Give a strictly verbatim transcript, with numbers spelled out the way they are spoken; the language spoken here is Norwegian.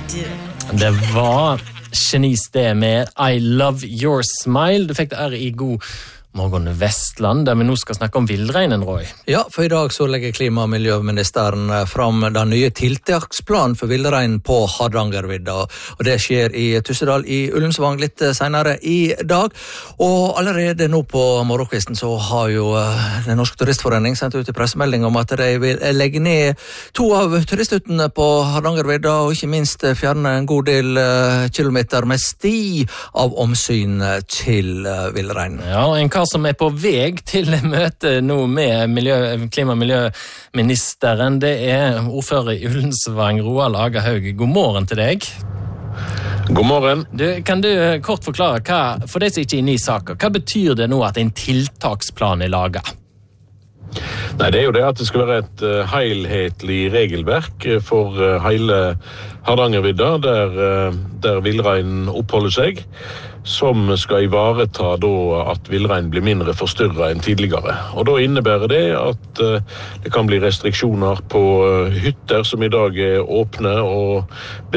Det var Genies det med I Love Your Smile. Du fikk det her i God morgen Vestland, der vi nå skal snakke om villreinen, Roy. Ja, for i dag så legger klima- og miljøministeren fram den nye tiltaksplanen for villrein på Hardangervidda, og det skjer i Tyssedal i Ullensvang litt senere i dag. Og allerede nå på morgenkvisten så har jo Den norske turistforening sendt ut en pressemelding om at de vil legge ned to av turisthyttene på Hardangervidda, og ikke minst fjerne en god del kilometer med sti av omsyn til villrein. Ja, og en som er på vei til møte nå med miljø, klima- og miljøministeren, det er ordfører i Ullensvang, Roald Agahaug. God morgen til deg. God morgen. Du, kan du kort forklare, hva, for de som ikke er inne i saken, hva betyr det nå at en tiltaksplan er laget? Nei, det er jo det at det skal være et uh, helhetlig regelverk for uh, hele Hardangervidda, der, uh, der villreinen oppholder seg, som skal ivareta da at villreinen blir mindre forstyrret enn tidligere. Og da innebærer det at uh, det kan bli restriksjoner på uh, hytter som i dag er åpne og